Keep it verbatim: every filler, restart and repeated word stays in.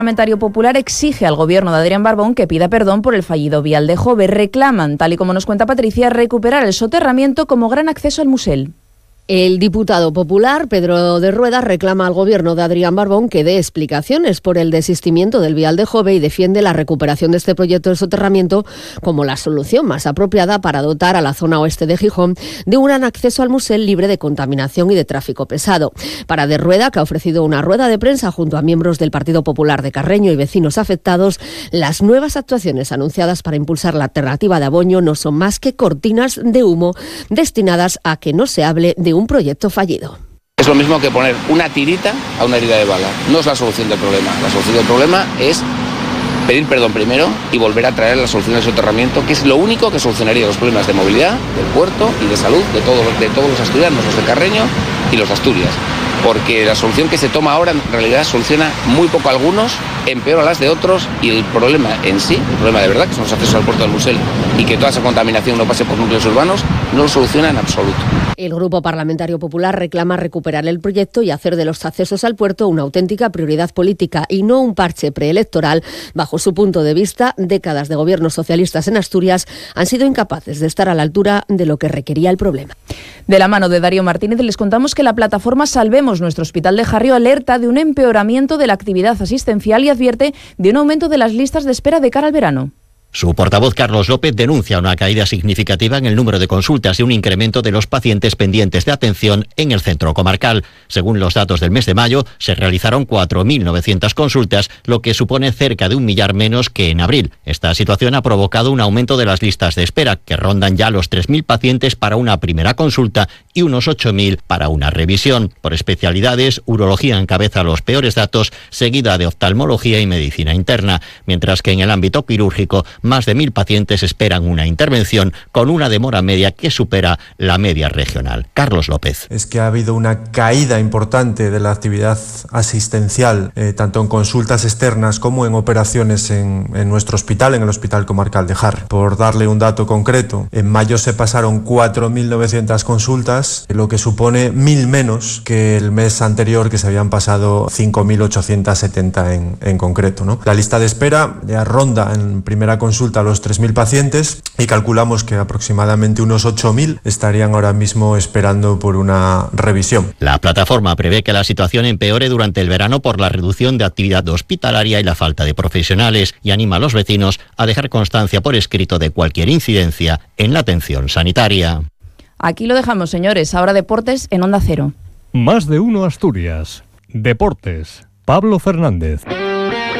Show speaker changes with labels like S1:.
S1: El Parlamentario Popular exige al gobierno de Adrián Barbón que pida perdón por el fallido vial de Jove. Reclaman, tal y como nos cuenta Patricia, recuperar el soterramiento como gran acceso al Musel.
S2: El diputado popular Pedro de Rueda reclama al gobierno de Adrián Barbón que dé explicaciones por el desistimiento del vial de Jove y defiende la recuperación de este proyecto de soterramiento como la solución más apropiada para dotar a la zona oeste de Gijón de un gran acceso al Musel libre de contaminación y de tráfico pesado. Para de Rueda, que ha ofrecido una rueda de prensa junto a miembros del Partido Popular de Carreño y vecinos afectados, las nuevas actuaciones anunciadas para impulsar la alternativa de Aboño no son más que cortinas de humo destinadas a que no se hable de un proyecto fallido.
S3: Es lo mismo que poner una tirita a una herida de bala. No es la solución del problema. La solución del problema es pedir perdón primero y volver a traer la solución del soterramiento, que es lo único que solucionaría los problemas de movilidad, del puerto y de salud de, todo, de todos los asturianos, los de Carreño y los de Asturias. Porque la solución que se toma ahora en realidad soluciona muy poco a algunos, empeora las de otros, y el problema en sí, el problema de verdad, que son los accesos al puerto del Musel y que toda esa contaminación no pase por núcleos urbanos, no lo soluciona en absoluto.
S2: El Grupo Parlamentario Popular reclama recuperar el proyecto y hacer de los accesos al puerto una auténtica prioridad política y no un parche preelectoral. Bajo su punto de vista, décadas de gobiernos socialistas en Asturias han sido incapaces de estar a la altura de lo que requería el problema.
S1: De la mano de Darío Martínez les contamos que la plataforma Salvemos Nuestro Hospital de Jarrio alerta de un empeoramiento de la actividad asistencial y advierte de un aumento de las listas de espera de cara al verano.
S4: Su portavoz, Carlos López, denuncia una caída significativa en el número de consultas y un incremento de los pacientes pendientes de atención en el centro comarcal. Según los datos del mes de mayo, se realizaron cuatro mil novecientas consultas, lo que supone cerca de un millar menos que en abril. Esta situación ha provocado un aumento de las listas de espera, que rondan ya los tres mil pacientes para una primera consulta y unos ocho mil para una revisión. Por especialidades, urología encabeza los peores datos, seguida de oftalmología y medicina interna, mientras que en el ámbito quirúrgico, más de mil pacientes esperan una intervención con una demora media que supera la media regional. Carlos López.
S5: Es que ha habido una caída importante de la actividad asistencial, eh, tanto en consultas externas como en operaciones en, en nuestro hospital, en el Hospital Comarcal de Jarrio. Por darle un dato concreto, en mayo se pasaron cuatro mil novecientas consultas, lo que supone mil menos que el mes anterior, que se habían pasado cinco mil ochocientas setenta en, en concreto, ¿no? La lista de espera ya ronda en primera consulta consulta a los tres mil pacientes y calculamos que aproximadamente unos ocho mil estarían ahora mismo esperando por una revisión.
S4: La plataforma prevé que la situación empeore durante el verano por la reducción de actividad hospitalaria y la falta de profesionales y anima a los vecinos a dejar constancia por escrito de cualquier incidencia en la atención sanitaria.
S1: Aquí lo dejamos, señores. Ahora deportes en Onda Cero.
S6: Más de uno Asturias. Deportes. Pablo Fernández.